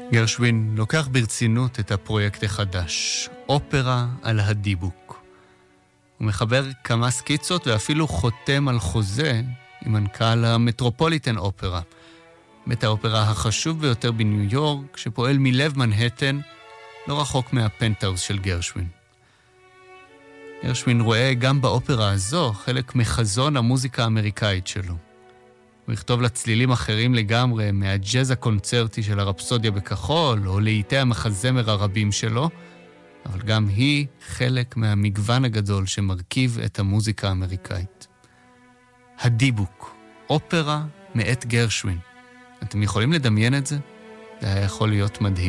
גרשווין לוקח ברצינות את הפרויקט החדש, אופרה על הדיבוק. הוא מחבר כמה סקיצות ואפילו חותם על חוזה עם מנכ"ל המטרופוליטן אופרה, בית האופרה החשוב ביותר בניו יורק, שפועל מלב מנהטן, לא רחוק מהפנטהאוס של גרשווין. גרשווין רואה גם באופרה הזו חלק מחזון המוזיקה האמריקאית שלו. הוא יכתוב לצלילים אחרים לגמרי מהג'אז הקונצרטי של הרפסודיה בכחול, או לעיתי המחזמר הרבים שלו, אבל גם היא חלק מהמגוון הגדול שמרכיב את המוזיקה האמריקאית. הדיבוק, אופרה מאת גרשווין. אתם יכולים לדמיין את זה? זה היה יכול להיות מדהים.